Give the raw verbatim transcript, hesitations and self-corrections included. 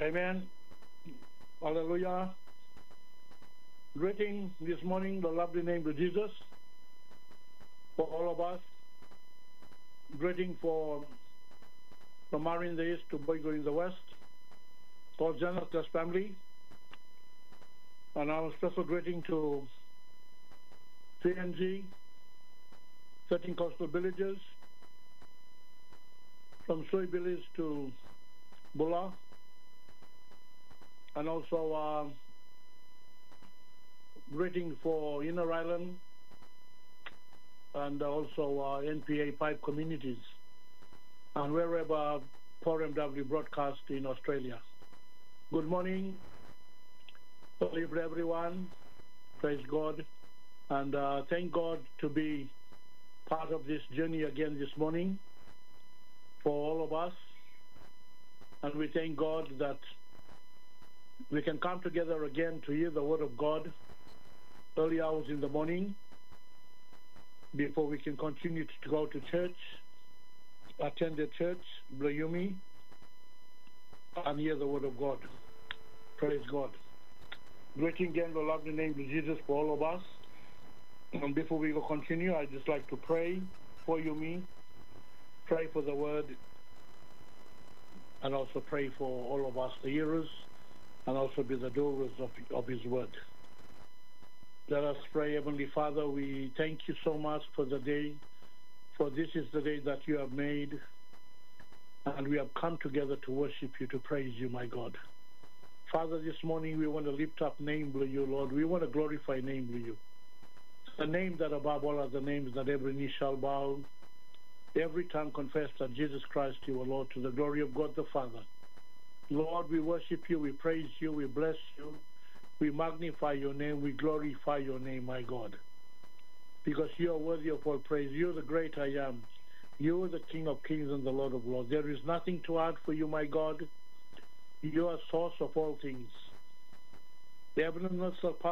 Amen. Hallelujah. Greeting this morning, the lovely name of Jesus, for all of us. Greeting for from Mari in the east to Boygo in the west, for Genesis family. And our special greeting to C N G, thirteen coastal villages, from Soybilis to Bula, and also uh, greeting for Inner Island and also uh, N P A pipe communities, and wherever four M W broadcast in Australia. Good morning, everyone. Praise God, and uh, thank God to be part of this journey again this morning for all of us. And we thank God that we can come together again to hear the word of God early hours in the morning before we can continue to go to church, attend the church, Blayumi, and hear the word of God. Praise God. Greeting again the lovely name of Jesus for all of us. And before we go continue, I'd just like to pray for you, me, pray for the word, and also pray for all of us, the hearers, and also be the doers of, of his word. Let us pray. Heavenly Father, we thank you so much for the day, for this is the day that you have made, and we have come together to worship you, to praise you, my God. Father, this morning we want to lift up namely you, Lord. We want to glorify namely you. The name that above all other names, that every knee shall bow, every tongue confess that Jesus Christ you are Lord, to the glory of God the Father. Lord, we worship you, we praise you, we bless you, we magnify your name, we glorify your name, my God, because you are worthy of all praise. You're the great I am. You are the King of kings and the Lord of lords. There is nothing too hard for you, my God. You are source of all things. The heavens are